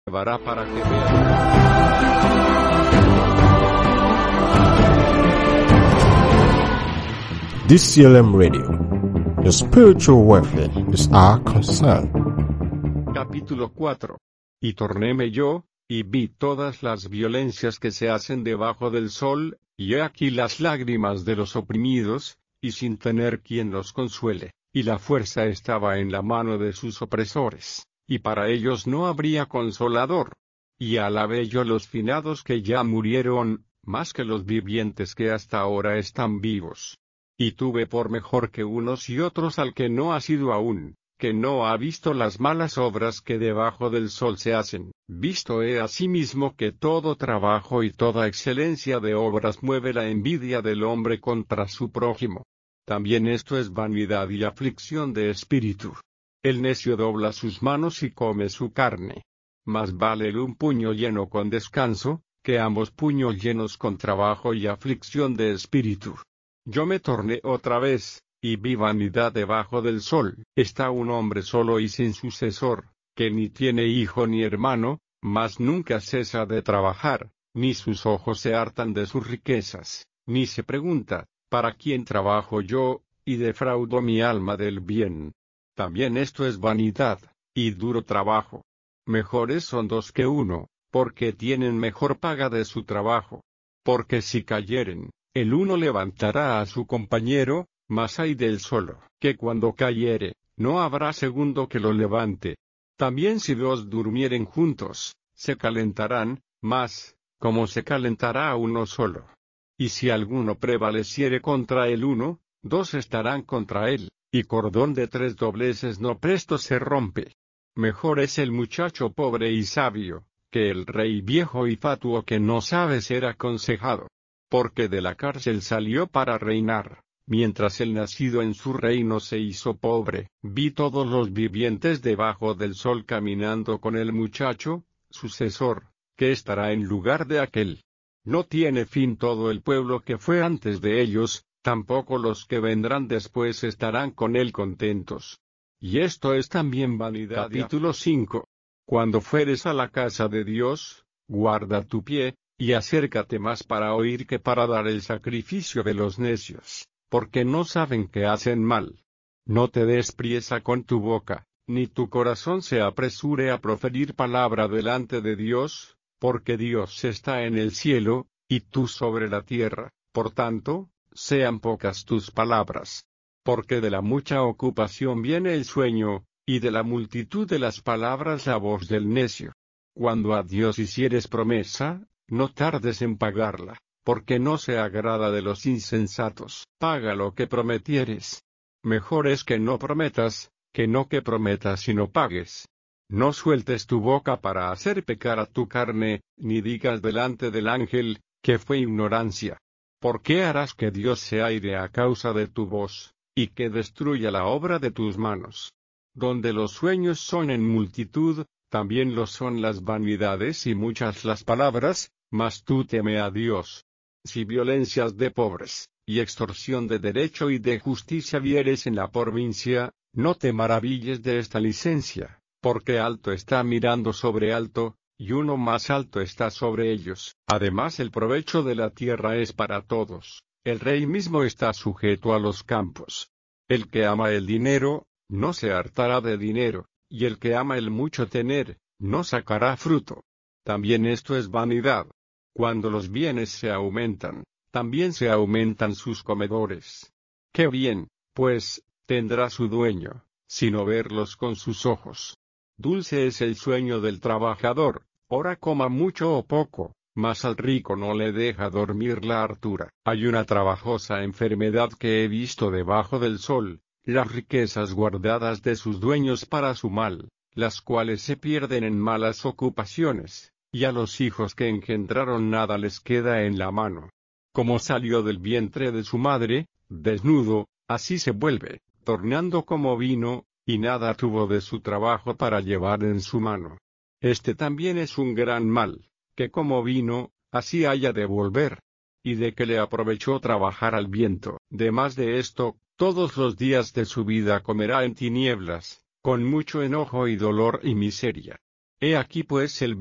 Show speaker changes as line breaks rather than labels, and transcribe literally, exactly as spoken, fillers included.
Llevará para que vean.
D C L M Radio. Your spiritual welfare is our concern.
Capítulo cuatro. Y tornéme yo, y vi todas las violencias que se hacen debajo del sol, y he aquí las lágrimas de los oprimidos, y sin tener quien los consuele, y la fuerza estaba en la mano de sus opresores, y para ellos no habría consolador. Y alabé yo los finados que ya murieron, más que los vivientes que hasta ahora están vivos. Y tuve por mejor que unos y otros al que no ha sido aún, que no ha visto las malas obras que debajo del sol se hacen. Visto he asimismo que todo trabajo y toda excelencia de obras mueve la envidia del hombre contra su prójimo. También esto es vanidad y aflicción de espíritu. El necio dobla sus manos y come su carne. Más vale el un puño lleno con descanso, que ambos puños llenos con trabajo y aflicción de espíritu. Yo me torné otra vez, y vi vanidad debajo del sol. Está un hombre solo y sin sucesor, que ni tiene hijo ni hermano, mas nunca cesa de trabajar, ni sus ojos se hartan de sus riquezas, ni se pregunta, ¿para quién trabajo yo, y defraudo mi alma del bien? También esto es vanidad, y duro trabajo. Mejores son dos que uno, porque tienen mejor paga de su trabajo. Porque si cayeren, el uno levantará a su compañero, mas hay del solo, que cuando cayere, no habrá segundo que lo levante. También si dos durmieren juntos, se calentarán, mas, como se calentará uno solo. Y si alguno prevaleciere contra el uno, dos estarán contra él, y cordón de tres dobleces no presto se rompe. Mejor es el muchacho pobre y sabio, que el rey viejo y fatuo que no sabe ser aconsejado. Porque de la cárcel salió para reinar, mientras el nacido en su reino se hizo pobre. Vi todos los vivientes debajo del sol caminando con el muchacho, sucesor, que estará en lugar de aquel. No tiene fin todo el pueblo que fue antes de ellos, tampoco los que vendrán después estarán con él contentos. Y esto es también vanidad. Capítulo cinco. Cuando fueres a la casa de Dios, guarda tu pie, y acércate más para oír que para dar el sacrificio de los necios, porque no saben que hacen mal. No te des priesa con tu boca, ni tu corazón se apresure a proferir palabra delante de Dios, porque Dios está en el cielo, y tú sobre la tierra, por tanto, sean pocas tus palabras. Porque de la mucha ocupación viene el sueño, y de la multitud de las palabras la voz del necio. Cuando a Dios hicieres promesa, no tardes en pagarla, porque no se agrada de los insensatos. Paga lo que prometieres. Mejor es que no prometas, que no que prometas y no pagues. No sueltes tu boca para hacer pecar a tu carne, ni digas delante del ángel, que fue ignorancia. ¿Por qué harás que Dios se aire a causa de tu voz, y que destruya la obra de tus manos? Donde los sueños son en multitud, también lo son las vanidades y muchas las palabras, mas tú teme a Dios. Si violencias de pobres, y extorsión de derecho y de justicia vieres en la provincia, no te maravilles de esta licencia, porque alto está mirando sobre alto, y uno más alto está sobre ellos. Además el provecho de la tierra es para todos, el rey mismo está sujeto a los campos. El que ama el dinero, no se hartará de dinero, y el que ama el mucho tener, no sacará fruto. También esto es vanidad. Cuando los bienes se aumentan, también se aumentan sus comedores. ¡Qué bien, pues, tendrá su dueño, sino verlos con sus ojos! Dulce es el sueño del trabajador, ora coma mucho o poco, mas al rico no le deja dormir la hartura. Hay una trabajosa enfermedad que he visto debajo del sol, las riquezas guardadas de sus dueños para su mal, las cuales se pierden en malas ocupaciones, y a los hijos que engendraron nada les queda en la mano. Como salió del vientre de su madre, desnudo, así se vuelve, tornando como vino, y nada tuvo de su trabajo para llevar en su mano. Este también es un gran mal, que como vino, así haya de volver. Y de que le aprovechó trabajar al viento. Demás de esto, todos los días de su vida comerá en tinieblas, con mucho enojo y dolor y miseria. He aquí pues el